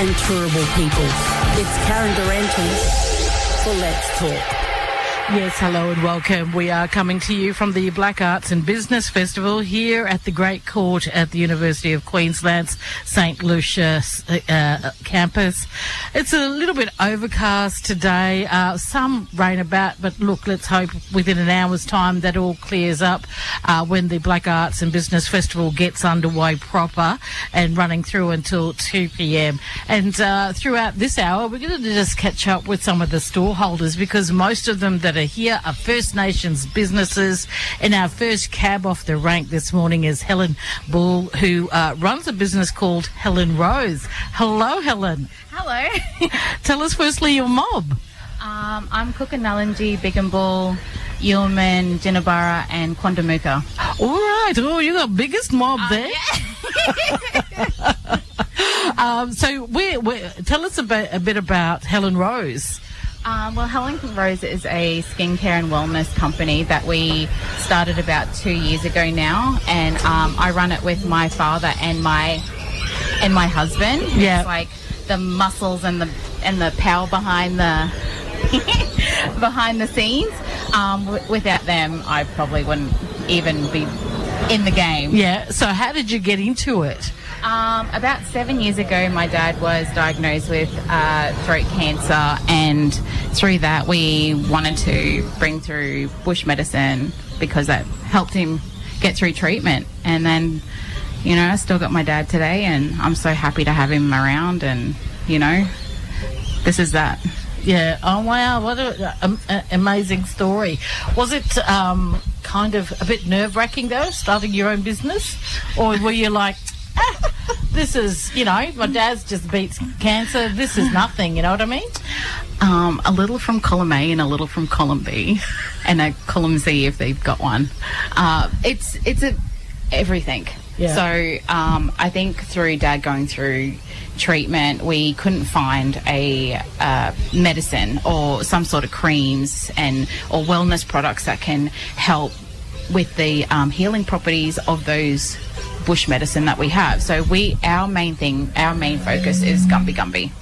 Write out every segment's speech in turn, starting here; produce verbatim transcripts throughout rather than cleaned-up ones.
and Turrbal people. It's Karen Durante for Let's Talk. Yes, hello and welcome. We are coming to you from the Black Arts and Business Festival here at the Great Court at the University of Queensland's St Lucia uh, campus. It's a little bit overcast today, uh, some rain about, but look, let's hope within an hour's time that all clears up uh, when the Black Arts and Business Festival gets underway proper and running through until two p m. And uh, throughout this hour, we're going to just catch up with some of the store holders because most of them that are here are First Nations businesses. And our first cab off the rank this morning is Helen Bull, who uh, runs a business called Helen Rose. Hello, Helen. Hello. Tell us firstly your mob. Um, I'm Kukanallanji, Bigambul, Yeoman, Jinnabara and Quandamuka. All right. Oh, you got biggest mob Uh, there. yeah. um, so where, where, tell us a bit, a bit about Helen Rose. Um, well, Helen Rose is a skincare and wellness company that we started about two years ago now, and um, I run it with my father and my and my husband. Yeah, it's like the muscles and the and the power behind the behind the scenes. Um, w- without them, I probably wouldn't even be in the game. Yeah. So, how did you get into it? Um, about seven years ago, my dad was diagnosed with uh, throat cancer, and through that, we wanted to bring through bush medicine because that helped him get through treatment. And then, you know, I still got my dad today, and I'm so happy to have him around. And you know, this is that. Yeah. Oh wow! What an amazing story. Was it um, kind of a bit nerve-wracking though, starting your own business, or were you like? Ah, this is, you know, my dad's just beats cancer. This is nothing, you know what I mean? Um, a little from column A and a little from column B, and a column Z if they've got one. Uh, it's it's a everything. Yeah. So um, I think through Dad going through treatment, we couldn't find a uh, medicine or some sort of creams and or wellness products that can help with the um, healing properties of those bush medicine that we have. So we, our main thing, our main focus is Gumby Gumby.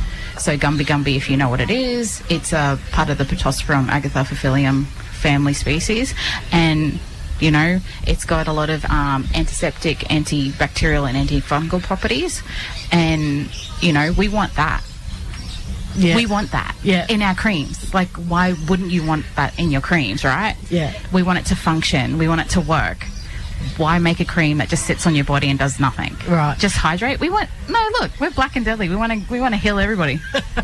So Gumby Gumby, if you know what it is, it's a part of the Pittosporum agathophyllum family species, and you know, it's got a lot of um, antiseptic, antibacterial and antifungal properties, and you know, we want that. Yeah. We want that yeah. in our creams. Like, why wouldn't you want that in your creams, right? Yeah. We want it to function. We want it to work. Why make a cream that just sits on your body and does nothing? Right. Just hydrate. We want no. Look, we're Black and Deadly. We want to. We want to heal everybody.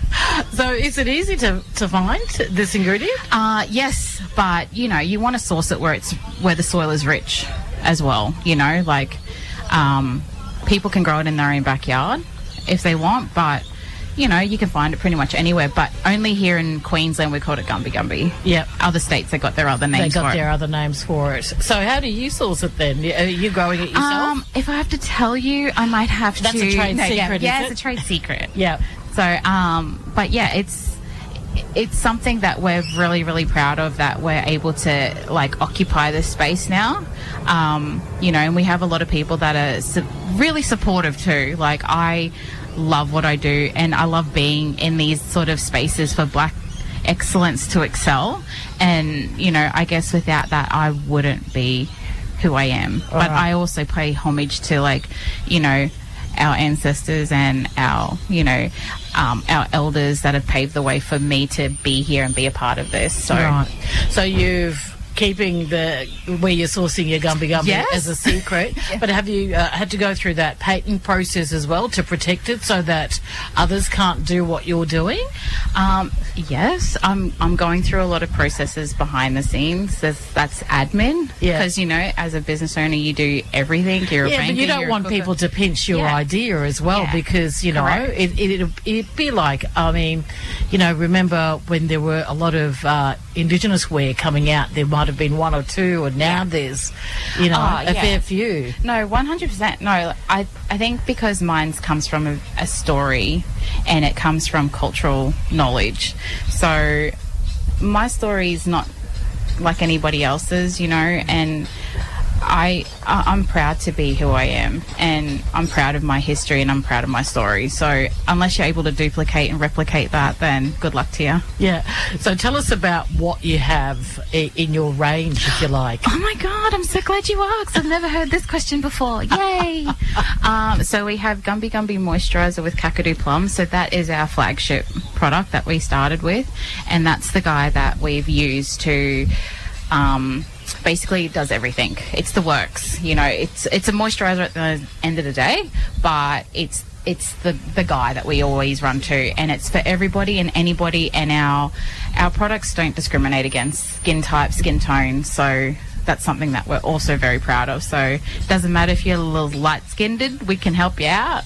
So, is it easy to, to find this ingredient? Uh, yes, but you know, you want to source it where it's where the soil is rich as well. You know, like um, people can grow it in their own backyard if they want, but you know, you can find it pretty much anywhere, but only here in Queensland we called it Gumby Gumby. Yep. Other states, they got their other names They got for their it. other names for it. So how do you source it then? Are you growing it yourself? Um, if I have to tell you, I might have That's to... a trade no, secret, Yeah, yeah is it's it? a trade secret. Yeah. So, um, but yeah, it's it's something that we're really, really proud of, that we're able to, like, occupy this space now. Um, you know, and we have a lot of people that are su- really supportive too. Like, I love what I do, and I love being in these sort of spaces for Black excellence to excel. And, you know, I guess without that, I wouldn't be who I am. All but right. I also pay homage to, like, you know, our ancestors and our, you know, um, our elders that have paved the way for me to be here and be a part of this. So, Right. So you've keeping the where you're sourcing your Gumby Gumby Yes. as a secret, Yeah. but have you uh, had to go through that patent process as well to protect it so that others can't do what you're doing? Um, yes, I'm I'm going through a lot of processes behind the scenes. That's, that's admin. Yeah. Because, you know, as a business owner, you do everything. You're a Yeah, banker, but you don't you're a want cooker. people to pinch your Yeah. idea as well, Yeah. because, you know, Correct. it, it, it'd, it'd be like, I mean, you know, remember when there were a lot of uh, Indigenous wear coming out, there might have been one or two, and now there's, you know, Oh, a yeah. fair few. No, one hundred percent. No, I I think because mine comes from a, a story, and it comes from cultural knowledge. So my story is not like anybody else's, you know, and I, I I'm proud to be who I am, and I'm proud of my history, and I'm proud of my story. So unless you're able to duplicate and replicate that, then good luck to you. Yeah. So tell us about what you have i- in your range, if you like. Oh my God, I'm so glad you asked. I've never heard this question before. Yay! um, so we have Gumby Gumby Moisturiser with Kakadu Plum. So that is our flagship product that we started with, and that's the guy that we've used to um, basically does everything. It's the works. You know, it's it's a moisturiser at the end of the day, but it's it's the the guy that we always run to, and it's for everybody and anybody, and our our products don't discriminate against skin type, skin tone. So that's something that we're also very proud of. So it doesn't matter if you're a little light-skinned, we can help you out.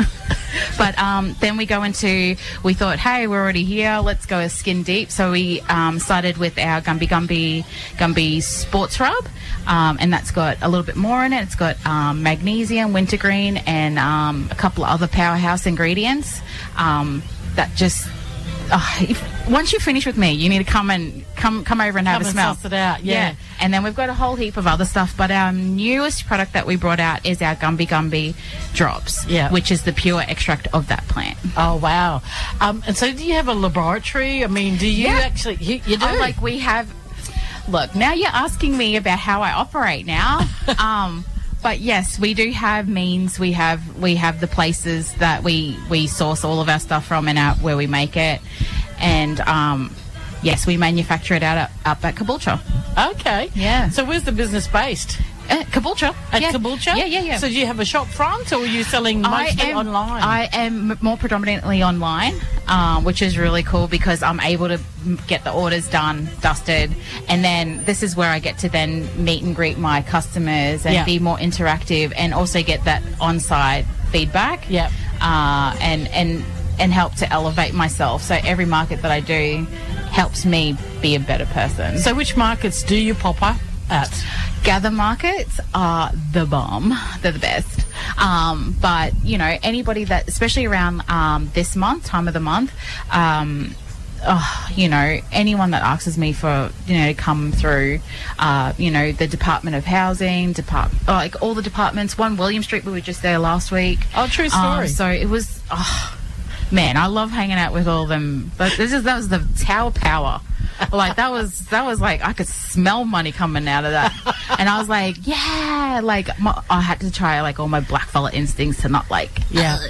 But um, then we go into, we thought, hey, we're already here, let's go skin deep. So we um, started with our Gumby Gumby Gumby Sports Rub, um, and that's got a little bit more in it. It's got um, magnesium, wintergreen, and um, a couple of other powerhouse ingredients um, that just... Oh, if, once you finish with me, you need to come and come come over and have Come a and smell. suss it out, yeah. And then we've got a whole heap of other stuff, but our newest product that we brought out is our Gumby Gumby Drops, Yeah. which is the pure extract of that plant. Oh, wow. Um, and so do you have a laboratory? I mean, do you Yeah. actually... You, you do? Oh, like we have... Look, now you're asking me about how I operate now. um, but yes, we do have means. We have we have the places that we, we source all of our stuff from and out where we make it. And um, yes, we manufacture it out at, up at Caboolture. Okay. Yeah. So where's the business based? Uh, Caboolture. At yeah. Caboolture? Yeah, yeah, yeah. So do you have a shop front, or are you selling I mostly am, online? I am m- more predominantly online, um, which is really cool because I'm able to m- get the orders done, dusted, and then this is where I get to then meet and greet my customers and Yeah. be more interactive, and also get that on-site feedback. Yep. Uh, and and and help to elevate myself. So every market that I do helps me be a better person. So which markets do you pop up at? Gather markets are the bomb. They're the best. Um, but, you know, anybody that, especially around um, this month, time of the month, um, oh, you know, anyone that asks me for, you know, to come through, uh, you know, the Department of Housing, depart- oh, like all the departments. One William Street, we were just there last week. Oh, true story. Um, so it was, oh, man, I love hanging out with all of them. But this is, that was the Tower Power. Like that was that was like I could smell money coming out of that, and I was like, yeah, like my, I had to try like all my black fella instincts to not like,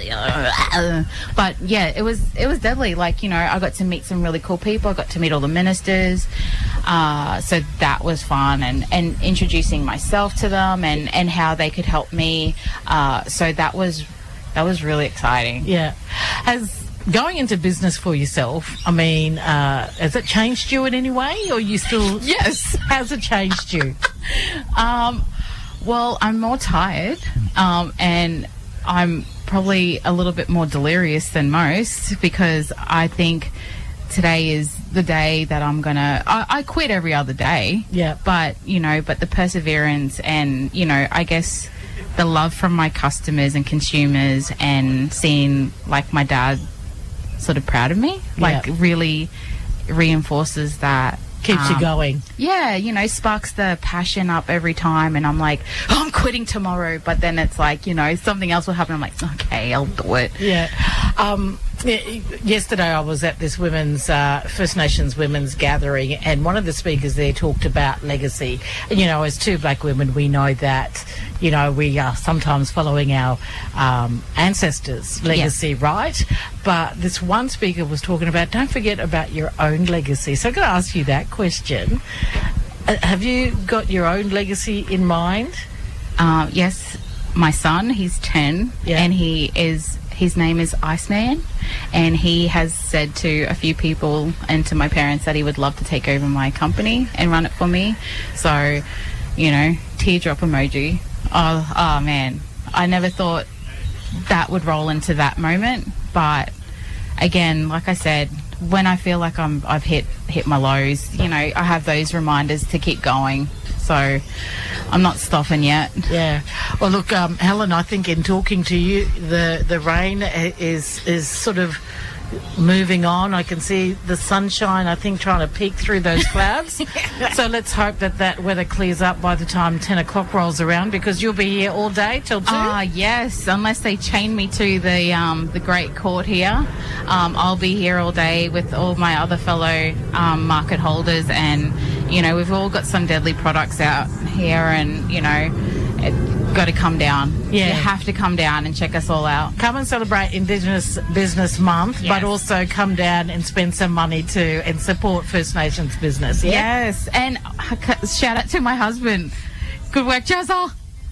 Yeah. but yeah, it was it was deadly. Like, you know, I got to meet some really cool people. I got to meet all the ministers, uh, so that was fun, and and introducing myself to them and and how they could help me. Uh, so that was that was really exciting. Yeah. Has going into business for yourself, I mean, uh, has it changed you in any way, or you still... Yes. Has it changed you? Um, well, I'm more tired, um, and I'm probably a little bit more delirious than most because I think today is the day that I'm gonna. I, I quit every other day. Yeah. But you know, but the perseverance and you know, I guess the love from my customers and consumers, and seeing like my dad sort of proud of me, like Yeah. really reinforces that. Keeps you Um, going. Yeah, you know, sparks the passion up every time, and I'm like, oh, I'm quitting tomorrow, but then it's like, you know, something else will happen. I'm like, okay, I'll do it. Yeah. Um, y- yesterday I was at this women's, uh, First Nations women's gathering, and one of the speakers there talked about legacy. And, you know, as two black women, we know that, you know, we are sometimes following our um, ancestors' legacy, right? But this one speaker was talking about, don't forget about your own legacy. So I'm going to ask you that question. Uh, have you got your own legacy in mind? Uh, yes, my son, he's ten, Yeah. and he is, his name is Iceman, and he has said to a few people and to my parents that he would love to take over my company and run it for me. So, you know, teardrop emoji. Oh, oh man, I never thought that would roll into that moment, but again, like I said, when I feel like I'm I've hit hit my lows, you know, I have those reminders to keep going. So I'm not stopping yet. Yeah. Well, look, um, Helen, I think in talking to you, the the rain is is sort of moving on. I can see the sunshine, I think, trying to peek through those clouds. So let's hope that that weather clears up by the time ten o'clock rolls around, because you'll be here all day till two. Ah, yes, unless they chain me to the um, the Great Court here. Um, I'll be here all day with all my other fellow um, market holders, and, you know, we've all got some deadly products out here, and, you know, it, got to come down. Yeah. You have to come down and check us all out. Come and celebrate Indigenous Business Month, Yes. but also come down and spend some money too and support First Nations business. Yeah? Yes, and shout out to my husband. Good work, Jazza.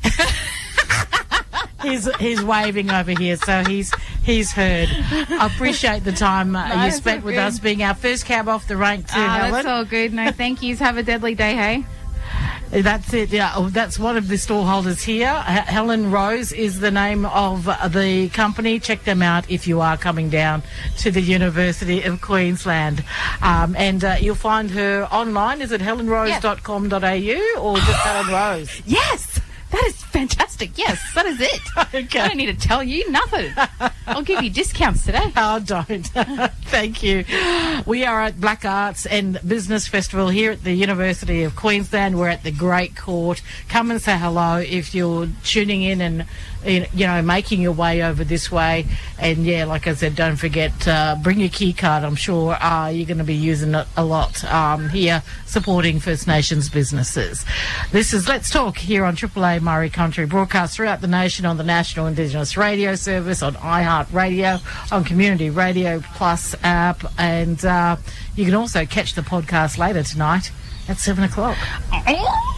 He's he's waving over here, so he's he's heard. I appreciate the time uh, No, you it's spent all with good. us, being our first cab off the rank too, Ah, Helen. that's all good. No, thank yous. Have a deadly day, hey? That's it. Yeah, oh, that's one of the stallholders here. H- Helen Rose is the name of uh, the company. Check them out if you are coming down to the University of Queensland. Um, and uh, you'll find her online. Is it helen rose dot com dot a u or just Helen Rose? Yes, that is fantastic. Yes, that is it. Okay. I don't need to tell you nothing. I'll give you discounts today. Oh, don't. Thank you. We are at Black Arts and Business Festival here at the University of Queensland. We're at the Great Court. Come and say hello if you're tuning in and, you know, making your way over this way. And, yeah, like I said, don't forget, uh, bring your key card. I'm sure uh, you're going to be using it a lot um, here, supporting First Nations businesses. This is Let's Talk here on Triple A Murray Country, broadcast throughout the nation on the National Indigenous Radio Service, on iHeartRadio, on Community Radio Plus app, and uh, you can also catch the podcast later tonight at seven o'clock.